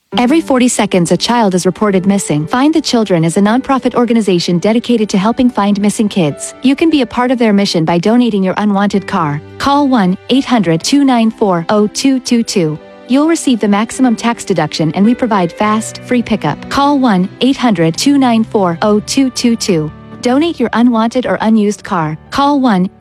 Every 40 seconds, a child is reported missing. Find the Children is a nonprofit organization dedicated to helping find missing kids. You can be a part of their mission by donating your unwanted car. Call 1-800-294-0222. You'll receive the maximum tax deduction, and we provide fast, free pickup. Call 1-800-294-0222. Donate your unwanted or unused car. Call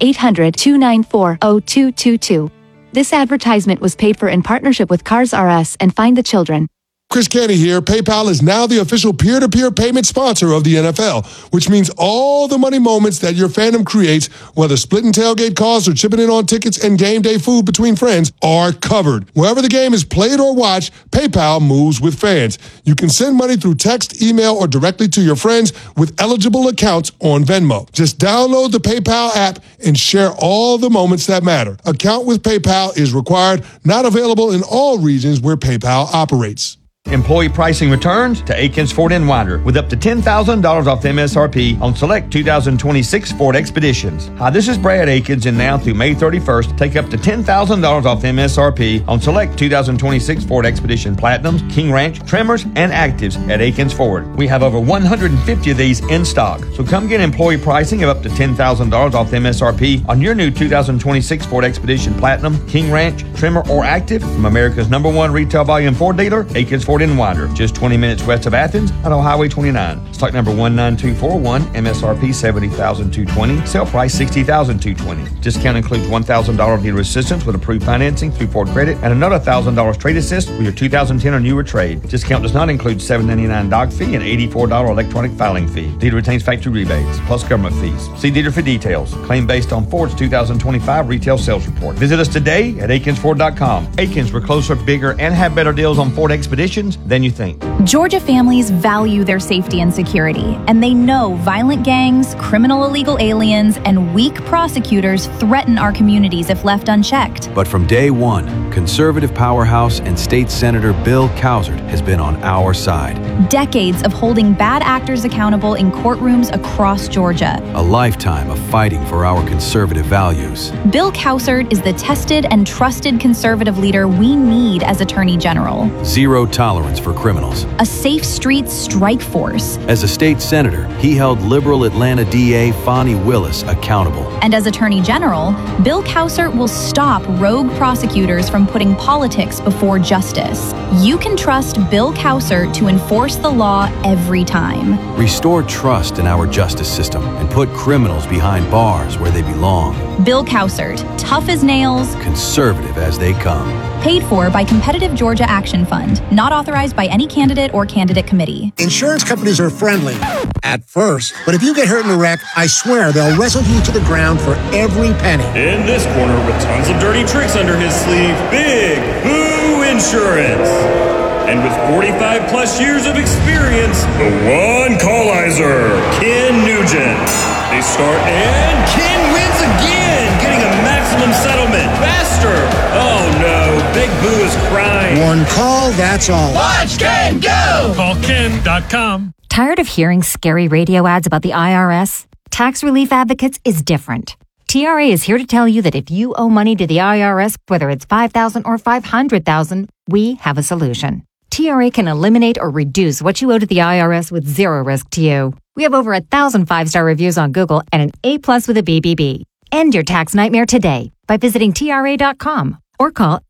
1-800-294-0222. This advertisement was paid for in partnership with Cars R Us and Find the Children. Chris Canty here. PayPal is now the official peer-to-peer payment sponsor of the NFL, which means all the money moments that your fandom creates, whether splitting tailgate costs or chipping in on tickets and game day food between friends, are covered. Wherever the game is played or watched, PayPal moves with fans. You can send money through text, email, or directly to your friends with eligible accounts on Venmo. Just download the PayPal app and share all the moments that matter. Account with PayPal is required, not available in all regions where PayPal operates. Employee pricing returns to Akins Ford in Winder with up to $10,000 off the MSRP on select 2026 Ford Expeditions. Hi, this is Brad Akins, and now through May 31st, take up to $10,000 off the MSRP on select 2026 Ford Expedition Platinums, King Ranch, Tremors, and Actives at Akins Ford. We have over 150 of these in stock, so come get employee pricing of up to $10,000 off the MSRP on your new 2026 Ford Expedition Platinum, King Ranch, Tremor, or Active from America's #1 retail volume Ford dealer, Akins Ford in Winder, just 20 minutes west of Athens on Highway 29. Stock number 19241, MSRP $70,220, sale price $60,220. Discount includes $1,000 dealer assistance with approved financing through Ford Credit and another $1,000 trade assist with your 2010 or newer trade. Discount does not include $7.99 doc fee and $84 electronic filing fee. Dealer retains factory rebates plus government fees. See dealer for details. Claim based on Ford's 2025 retail sales report. Visit us today at AkinsFord.com. Akins, we're closer, bigger, and have better deals on Ford Expeditions than you think. Georgia families value their safety and security, and they know violent gangs, criminal illegal aliens, and weak prosecutors threaten our communities if left unchecked. But from day one, conservative powerhouse and state senator Bill Cowsert has been on our side. Decades of holding bad actors accountable in courtrooms across Georgia. A lifetime of fighting for our conservative values. Bill Cowsert is the tested and trusted conservative leader we need as Attorney General. Zero tolerance for criminals. A safe streets strike force. As a state senator, he held liberal Atlanta DA Fonnie Willis accountable. And as Attorney General, Bill Cowsert will stop rogue prosecutors from putting politics before justice. You can trust Bill Cowsert to enforce the law every time. Restore trust in our justice system and put criminals behind bars where they belong. Bill Cowsert, tough as nails, conservative as they come. Paid for by Competitive Georgia Action Fund. Not authorized by any candidate or candidate committee. Insurance companies are friendly at first, but if you get hurt in a wreck, I swear they'll wrestle you to the ground for every penny. In this corner with tons of dirty tricks under his sleeve, Big Boo Insurance. And with 45 plus years of experience, the one callizer, Ken Nugent. They start and Ken wins again, getting a maximum settlement faster. Oh no, Big Boo is crying. One call, that's all. Watch Ken go! Call Ken.com. Tired of hearing scary radio ads about the IRS? Tax Relief Advocates is different. TRA is here to tell you that if you owe money to the IRS, whether it's $5,000 or $500,000, we have a solution. TRA can eliminate or reduce what you owe to the IRS with zero risk to you. We have over 1,000 5-star reviews on Google and an A+ with a BBB. End your tax nightmare today by visiting TRA.com or call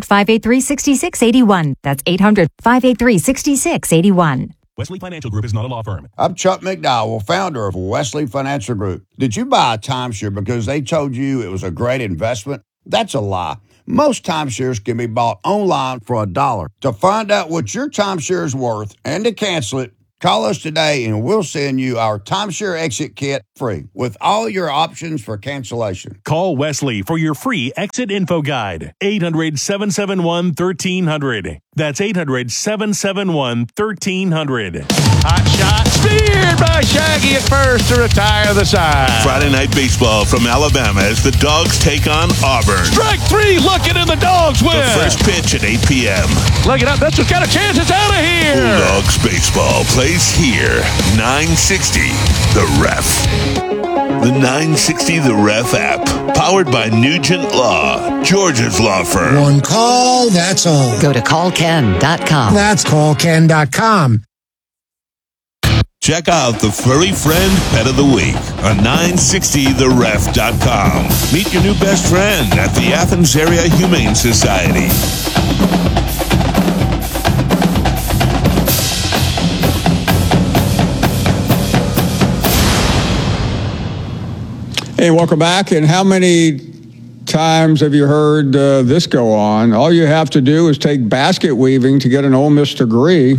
800-583-6681. That's 800-583-6681. Wesley Financial Group is not a law firm. I'm Chuck McDowell, founder of Wesley Financial Group. Did you buy a timeshare because they told you it was a great investment? That's a lie. Most timeshares can be bought online for $1. To find out what your timeshare is worth and to cancel it, call us today and we'll send you our timeshare exit kit free with all your options for cancellation. Call Wesley for your free exit info guide. 800-771-1300. That's 800-771-1300. Hot shot. Speared by Shaggy at first to retire the side. Friday Night Baseball from Alabama as the Dogs take on Auburn. Strike three, looking, and the Dogs win. The first pitch at 8 p.m. Look it up. That's what's got a chance. It's out of here. Bulldogs Baseball plays here. 960. The Ref. The 960 The Ref app, powered by Nugent Law, Georgia's law firm. One call, that's all. Go to callken.com. That's callken.com. Check out the Furry Friend Pet of the Week on 960theref.com. Meet your new best friend at the Athens Area Humane Society. Hey, welcome back. And how many times have you heard this go on? All you have to do is take basket weaving to get an Ole Miss degree.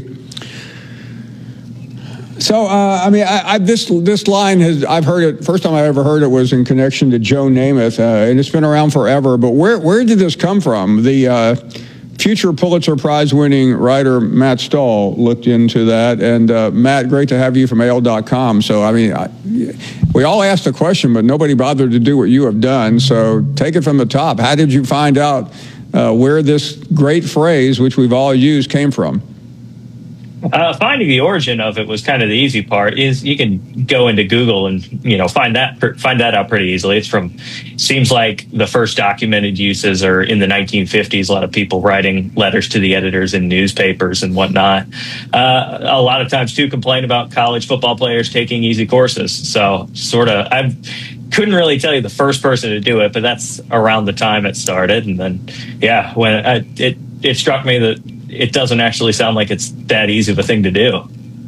So, this line I've heard it, first time I ever heard it was in connection to Joe Namath, and it's been around forever. But where did this come from? The future Pulitzer Prize winning writer Matt Stahl looked into that. And Matt, great to have you from AL.com. So, we all asked the question, but nobody bothered to do what you have done. So take it from the top. How did you find out where this great phrase, which we've all used, came from? Finding the origin of it was kind of the easy part. Is you can go into Google and find that out pretty easily. Seems like the first documented uses are in the 1950s. A lot of people writing letters to the editors in newspapers and whatnot. A lot of times too complain about college football players taking easy courses. So I couldn't really tell you the first person to do it, but that's around the time it started. And then when it struck me that it doesn't actually sound like it's that easy of a thing to do.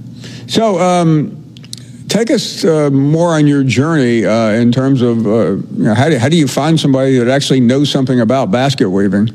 So take us more on your journey in terms of how do you find somebody that actually knows something about basket weaving?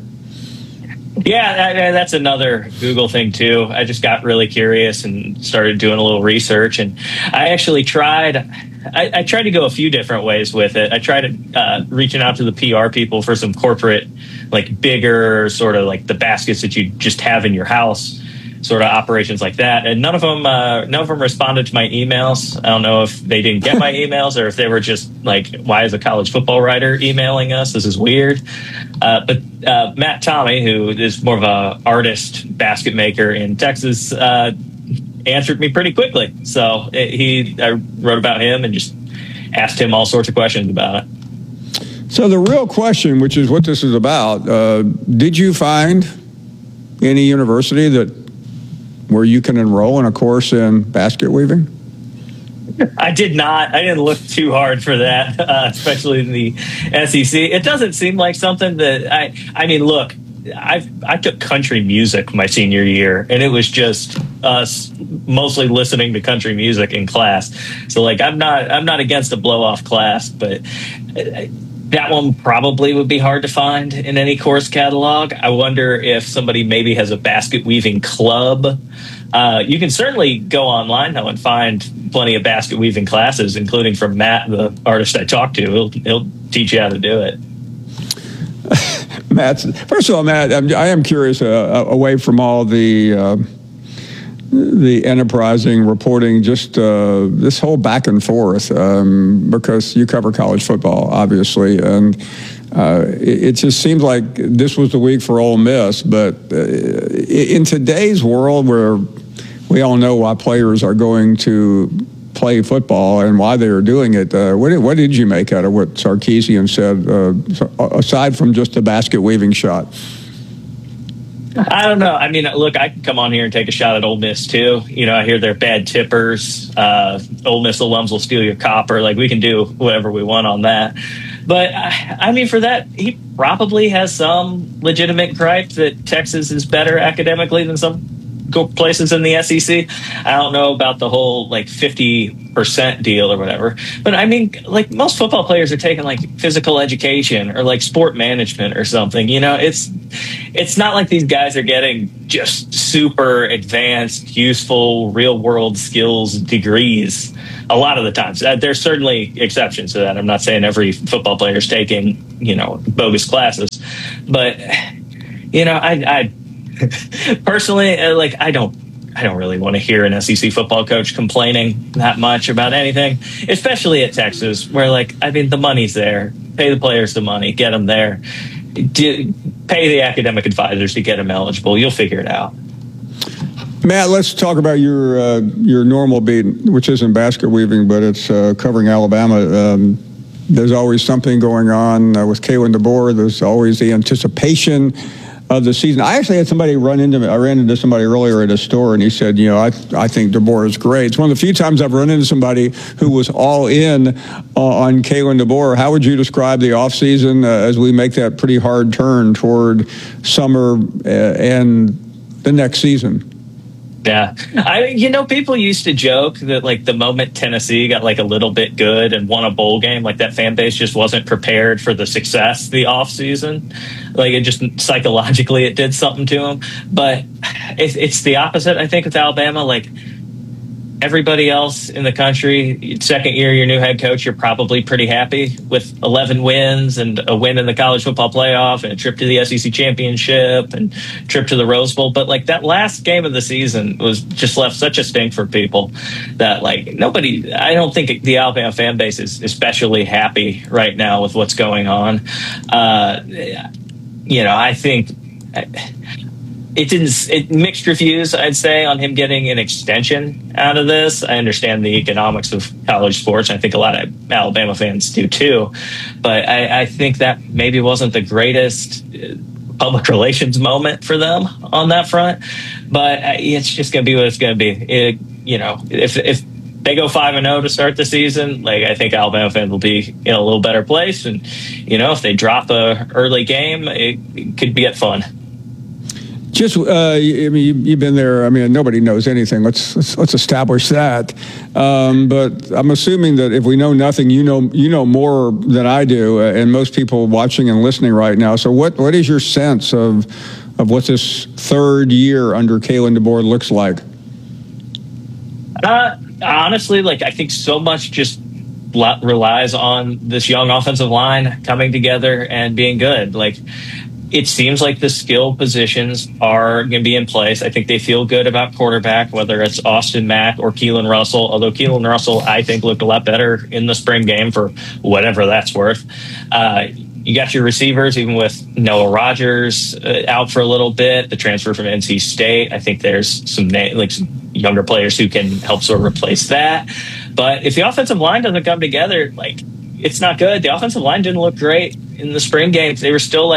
Yeah, that's another Google thing too. I just got really curious and started doing a little research, and I actually tried to go a few different ways with it. I tried reaching out to the PR people for some corporate, like bigger sort of like the baskets that you just have in your house, sort of operations like that. And none of them responded to my emails. I don't know if they didn't get my emails or if they were just like, why is a college football writer emailing us? This is weird. But Matt Tommy, who is more of a artist basket maker in Texas, answered me pretty quickly. So I wrote about him and just asked him all sorts of questions about it. So the real question, which is what this is about, did you find any university where you can enroll in a course in basket weaving? I did not. I didn't look too hard for that, especially in the SEC. It doesn't seem like something that look, I took country music my senior year, and it was just us mostly listening to country music in class. So like, I'm not against a blow off class, but that one probably would be hard to find in any course catalog. I wonder if somebody maybe has a basket weaving club. You can certainly go online though and find plenty of basket weaving classes, including from Matt, the artist I talked to. He'll teach you how to do it. First of all, Matt, I am curious, away from all the enterprising reporting, just this whole back and forth, because you cover college football, obviously, and it just seems like this was the week for Ole Miss. But in today's world where we all know why players are going to play football and why they are doing it, what did you make out of what Sarkisian said, aside from just a basket weaving shot? I don't know. I mean, look, I can come on here and take a shot at Ole Miss too. I hear they're bad tippers. Ole Miss alums will steal your copper. Like, we can do whatever we want on that. But I mean, for that, he probably has some legitimate gripe that Texas is better academically than some places in the SEC. I don't know about the whole like 50% deal or whatever, but I mean, like, most football players are taking like physical education or like sport management or something. It's not like these guys are getting just super advanced, useful, real world skills degrees. A lot of the times, there's certainly exceptions to that. I'm not saying every football player is taking, bogus classes, but I personally, like, I don't really want to hear an SEC football coach complaining that much about anything, especially at Texas, where, like, I mean, the money's there. Pay the players the money, get them there. Pay the academic advisors to get them eligible. You'll figure it out. Matt, let's talk about your normal beat, which isn't basket weaving, but it's covering Alabama. There's always something going on with Kalen DeBoer. There's always the anticipation of the season. I actually had somebody I ran into somebody earlier at a store, and he said, I think DeBoer is great. It's one of the few times I've run into somebody who was all in on Kalen DeBoer. How would you describe the offseason as we make that pretty hard turn toward summer and the next season? Yeah. People used to joke that, like, the moment Tennessee got, like, a little bit good and won a bowl game, like, that fan base just wasn't prepared for the success the offseason. Like, it just psychologically it did something to them. But it's the opposite, I think, with Alabama. Like, everybody else in the country, second year, your new head coach, you're probably pretty happy with 11 wins and a win in the college football playoff and a trip to the SEC championship and trip to the Rose Bowl. But, like, that last game of the season was just left such a stink for people that, like, I don't think the Alabama fan base is especially happy right now with what's going on. I think it mixed reviews, I'd say, on him getting an extension out of this. I understand the economics of college sports. I think a lot of Alabama fans do too. But I think that maybe wasn't the greatest public relations moment for them on that front. But it's just going to be what it's going to be. If they go 5-0 to start the season, like, I think Alabama fans will be in a little better place. And, if they drop a early game, it could get fun. Just, you've been there. Nobody knows anything. Let's establish that. But I'm assuming that if we know nothing, you know more than I do, and most people watching and listening right now. So, what is your sense of what this third year under Kalen DeBoer looks like? Honestly, I think so much just relies on this young offensive line coming together and being good. It seems like the skill positions are going to be in place. I think they feel good about quarterback, whether it's Austin Mack or Keelan Russell, although Keelan Russell, I think, looked a lot better in the spring game for whatever that's worth. You got your receivers, even with Noah Rogers out for a little bit, the transfer from NC State. I think there's some younger players who can help sort of replace that. But if the offensive line doesn't come together, it's not good. The offensive line didn't look great in the spring games. They were still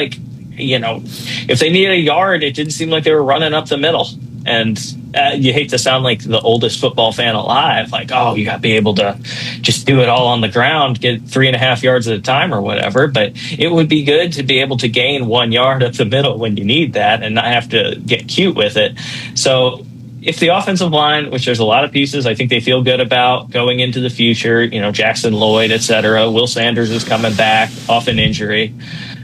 if they needed a yard, it didn't seem like they were running up the middle. And you hate to sound like the oldest football fan alive, you got to be able to just do it all on the ground, get 3.5 yards at a time or whatever. But it would be good to be able to gain 1 yard up the middle when you need that and not have to get cute with it. So if the offensive line, which there's a lot of pieces I think they feel good about going into the future, Jackson Lloyd, et cetera, Will Sanders is coming back off an injury.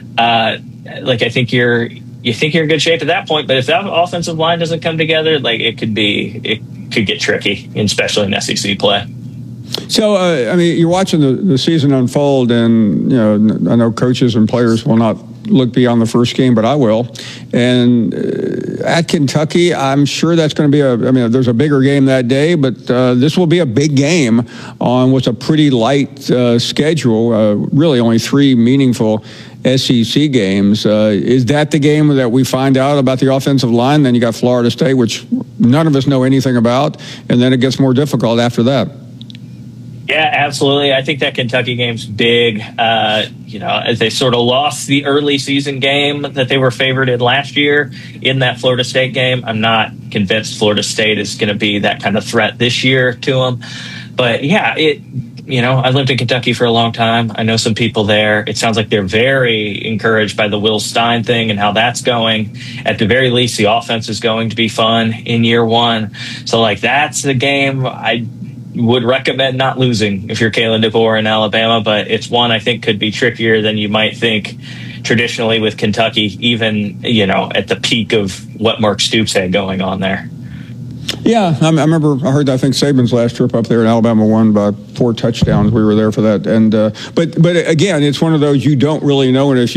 I think you're in good shape at that point. But if that offensive line doesn't come together, it could get tricky, especially in SEC play. So, you're watching the season unfold, and I know coaches and players will not look beyond the first game, but I will. And at Kentucky, I'm sure that's going to be there's a bigger game that day, but this will be a big game on what's a pretty light schedule. Really, only 3 meaningful SEC games. Is that the game that we find out about the offensive line? Then you got Florida State, which none of us know anything about, and then it gets more difficult after that. Yeah, absolutely. I think that Kentucky game's big. As they sort of lost the early season game that they were favored in last year in that Florida State game. I'm not convinced Florida State is going to be that kind of threat this year to them. But yeah, I lived in Kentucky for a long time. I know some people there. It sounds like they're very encouraged by the Will Stein thing and how that's going. At the very least, the offense is going to be fun in year one. So that's the game I would recommend not losing if you're Kalen DeBoer in Alabama, but it's one I think could be trickier than you might think traditionally with Kentucky, even, at the peak of what Mark Stoops had going on there. Yeah, I remember. I heard. I think Saban's last trip up there in Alabama won by 4 touchdowns. We were there for that. And but again, it's one of those you don't really know. And if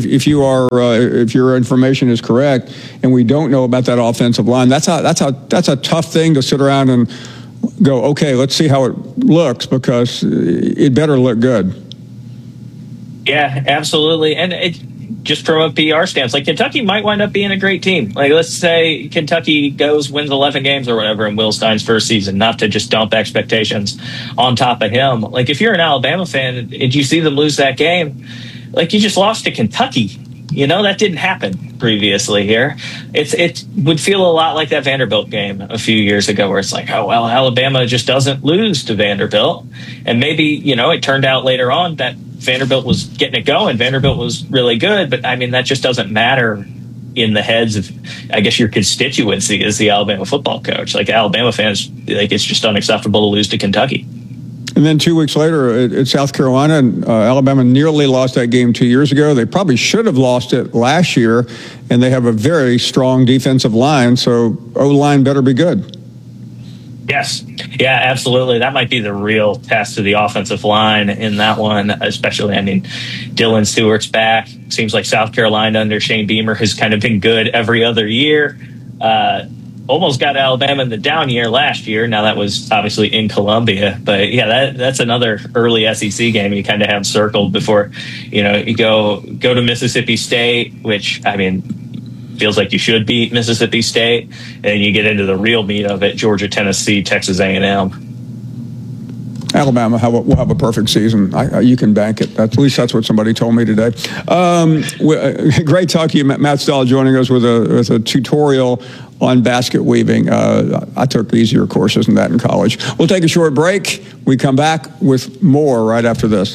your information is correct, and we don't know about that offensive line, that's a tough thing to sit around and go, okay, let's see how it looks, because it better look good. Yeah, absolutely. And just from a PR stance, like Kentucky might wind up being a great team. Like, let's say Kentucky wins 11 games or whatever in Will Stein's first season, not to just dump expectations on top of him. Like, if you're an Alabama fan and you see them lose that game, like, you just lost to Kentucky. That didn't happen previously here. It would feel a lot like that Vanderbilt game a few years ago where it's like, oh, well, Alabama just doesn't lose to Vanderbilt. And maybe, it turned out later on that Vanderbilt was getting it going. Vanderbilt was really good, but I mean, that just doesn't matter in the heads of, I guess, your constituency as the Alabama football coach. Like, Alabama fans, like, it's just unacceptable to lose to Kentucky. And then 2 weeks later at South Carolina, Alabama nearly lost that game 2 years ago. They probably should have lost it last year, and they have a very strong defensive line, so O-line better be good. Yes. Yeah, absolutely. That might be the real test of the offensive line in that one, especially, I mean, Dylan Stewart's back. Seems like South Carolina under Shane Beamer has kind of been good every other year. Almost got Alabama in the down year last year. Now, that was obviously in Columbia. But, yeah, that's another early SEC game you kind of have circled before, you go to Mississippi State, which, I mean, feels like you should beat Mississippi State, and you get into the real meat of it: Georgia, Tennessee, Texas A&M. Alabama will have a perfect season. You can bank it. At least that's what somebody told me today. Great talk to you, Matt Stahl, joining us with a tutorial on basket weaving. I took easier courses than that in college. We'll take a short break. We come back with more right after this.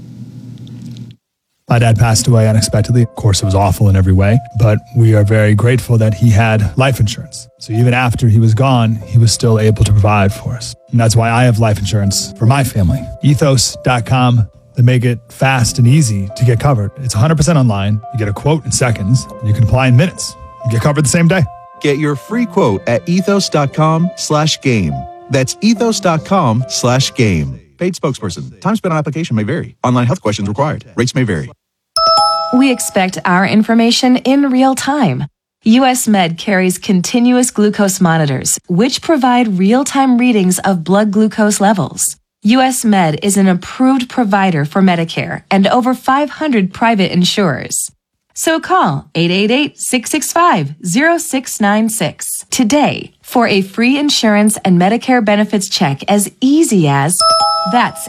My dad passed away unexpectedly. Of course, it was awful in every way, but we are very grateful that he had life insurance. So even after he was gone, he was still able to provide for us. And that's why I have life insurance for my family. Ethos.com. They make it fast and easy to get covered. It's 100% online. You get a quote in seconds, and you can apply in minutes. You get covered the same day. Get your free quote at ethos.com/game. That's ethos.com/game. Paid spokesperson. Time spent on application may vary. Online health questions required. Rates may vary. We expect our information in real time. US Med carries continuous glucose monitors, which provide real-time readings of blood glucose levels. US Med is an approved provider for Medicare and over 500 private insurers. So call 888-665-0696 today for a free insurance and Medicare benefits check as easy as... That's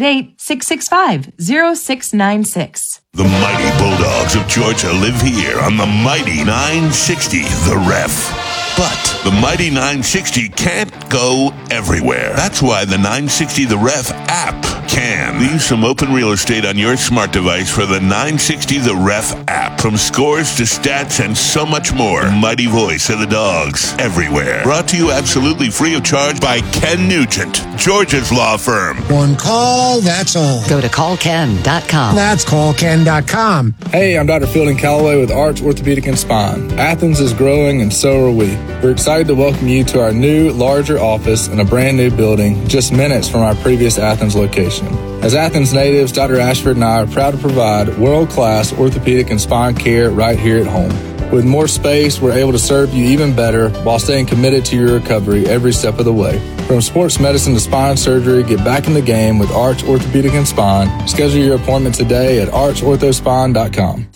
888-665-0696. The mighty Bulldogs of Georgia live here on the mighty 960 The Ref. But the mighty 960 can't go everywhere. That's why the 960 The Ref app can. Leave some open real estate on your smart device for the 960 The Ref app. From scores to stats and so much more. The mighty voice of the Dogs everywhere. Brought to you absolutely free of charge by Ken Nugent, Georgia's law firm. One call, that's all. Go to callken.com. That's callken.com. Hey, I'm Dr. Fielding Calloway with Arch Orthopedic and Spine. Athens is growing and so are we. We're excited to welcome you to our new, larger office in a brand new building just minutes from our previous Athens location. As Athens natives, Dr. Ashford and I are proud to provide world-class orthopedic and spine care right here at home. With more space, we're able to serve you even better while staying committed to your recovery every step of the way. From sports medicine to spine surgery, get back in the game with Arch Orthopedic and Spine. Schedule your appointment today at archorthospine.com.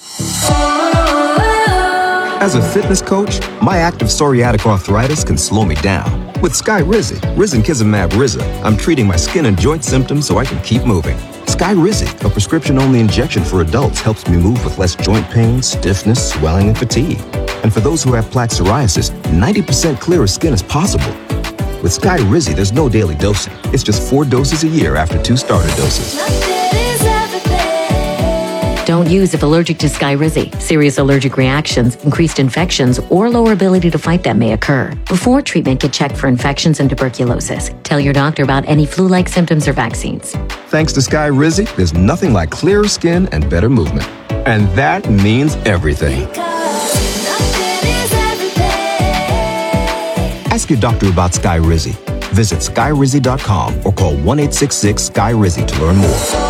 As a fitness coach, my active psoriatic arthritis can slow me down. With Skyrizi, Risankizumab Riza, I'm treating my skin and joint symptoms so I can keep moving. Skyrizi, a prescription-only injection for adults, helps me move with less joint pain, stiffness, swelling, and fatigue. And for those who have plaque psoriasis, 90% clearer skin is possible. With Skyrizi, there's no daily dosing. It's just 4 doses a year after 2 starter doses. Don't use if allergic to Skyrizi. Serious allergic reactions, increased infections, or lower ability to fight them may occur. Before treatment, get checked for infections and tuberculosis. Tell your doctor about any flu-like symptoms or vaccines. Thanks to Skyrizi, there's nothing like clearer skin and better movement. And that means everything. Ask your doctor about Skyrizi. Visit Skyrizi.com or call 1-866-SKY-RIZI to learn more.